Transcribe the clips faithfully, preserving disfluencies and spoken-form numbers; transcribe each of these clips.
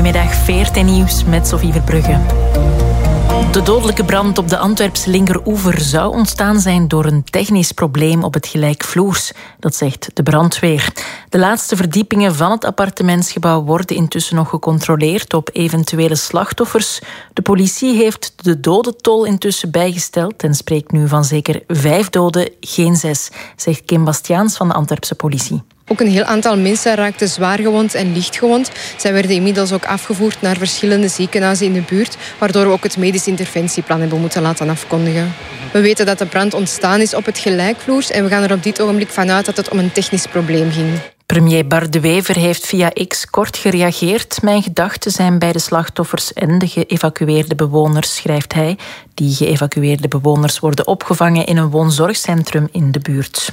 Goedemiddag, V R T Nieuws met Sophie Verbrugge. De dodelijke brand op de Antwerpse linkeroever zou ontstaan zijn door een technisch probleem op het gelijkvloers. Dat zegt de brandweer. De laatste verdiepingen van het appartementsgebouw worden intussen nog gecontroleerd op eventuele slachtoffers. De politie heeft de dodentol intussen bijgesteld en spreekt nu van zeker vijf doden, geen zes, zegt Kim Bastiaans van de Antwerpse politie. Ook een heel aantal mensen raakten zwaar gewond en licht gewond. Zij werden inmiddels ook afgevoerd naar verschillende ziekenhuizen in de buurt, waardoor we ook het medisch interventieplan hebben moeten laten afkondigen. We weten dat de brand ontstaan is op het gelijkvloers en we gaan er op dit ogenblik vanuit dat het om een technisch probleem ging. Premier Bart De Wever heeft via X kort gereageerd. Mijn gedachten zijn bij de slachtoffers en de geëvacueerde bewoners, schrijft hij. Die geëvacueerde bewoners worden opgevangen in een woonzorgcentrum in de buurt.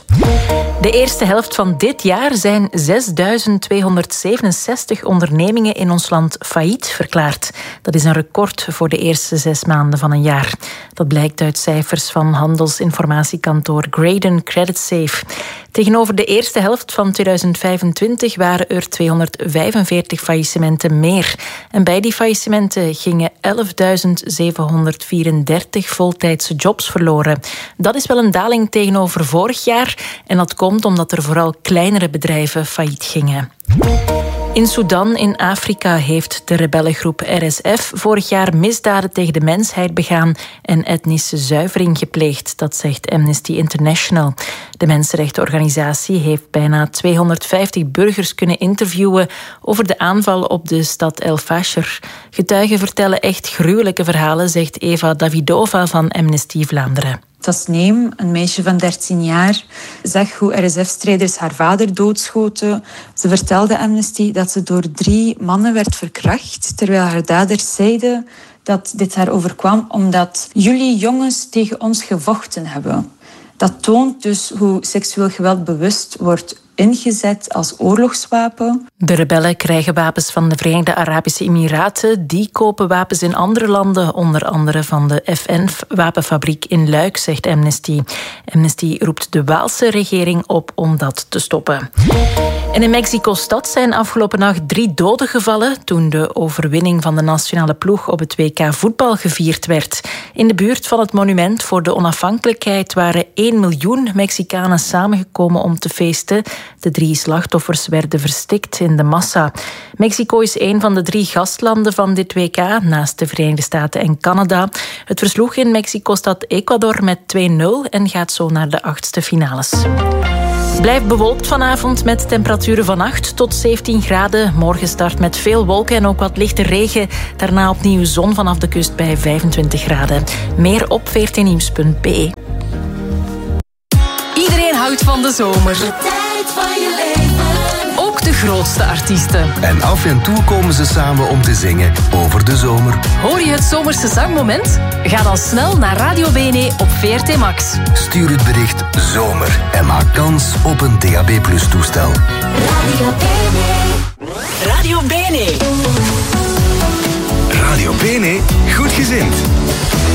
De eerste helft van dit jaar zijn zesduizend tweehonderdzevenenzestig ondernemingen in ons land failliet verklaard. Dat is een record voor de eerste zes maanden van een jaar. Dat blijkt uit cijfers van handelsinformatiekantoor Graden CreditSafe. Tegenover de eerste helft van tweeduizend vijfentwintig waren er tweehonderdvijfenveertig faillissementen meer. En bij die faillissementen gingen elfduizend zevenhonderdvierendertig voltijdse jobs verloren. Dat is wel een daling tegenover vorig jaar. En dat komt omdat er vooral kleinere bedrijven failliet gingen. In Sudan, in Afrika, heeft de rebellengroep R S F vorig jaar misdaden tegen de mensheid begaan en etnische zuivering gepleegd. Dat zegt Amnesty International. De mensenrechtenorganisatie heeft bijna tweehonderdvijftig burgers kunnen interviewen over de aanval op de stad El Fasher. Getuigen vertellen echt gruwelijke verhalen, zegt Eva Davidova van Amnesty Vlaanderen. Tasneem, een meisje van dertien jaar, zag hoe R S F-strijders haar vader doodschoten. Ze vertelde Amnesty dat ze door drie mannen werd verkracht, terwijl haar daders zeiden dat dit haar overkwam omdat jullie jongens tegen ons gevochten hebben. Dat toont dus hoe seksueel geweld bewust wordt ingezet als oorlogswapen. De rebellen krijgen wapens van de Verenigde Arabische Emiraten. Die kopen wapens in andere landen, onder andere van de F N-wapenfabriek in Luik, zegt Amnesty. Amnesty roept de Waalse regering op om dat te stoppen. En in Mexico-stad zijn afgelopen nacht drie doden gevallen toen de overwinning van de nationale ploeg op het W K voetbal gevierd werd. In de buurt van het monument voor de onafhankelijkheid waren één miljoen Mexicanen samengekomen om te feesten. De drie slachtoffers werden verstikt in de massa. Mexico is een van de drie gastlanden van dit W K, naast de Verenigde Staten en Canada. Het versloeg in Mexico-stad Ecuador met twee nul en gaat zo naar de achtste finales. Blijft bewolkt vanavond met temperaturen van acht tot zeventien graden. Morgen start met veel wolken en ook wat lichte regen. Daarna opnieuw zon vanaf de kust bij vijfentwintig graden. Meer op v r t nieuws punt b e. Iedereen houdt van de zomer. De tijd van je leven. Ook de grootste artiesten. En af en toe komen ze samen om te zingen over de zomer. Hoor je het zomerse zangmoment? Ga dan snel naar Radio Bene op V R T Max. Stuur het bericht zomer en maak kans op een D A B plus toestel. Radio Bene. Radio Bene. Radio Bene, goed gezind.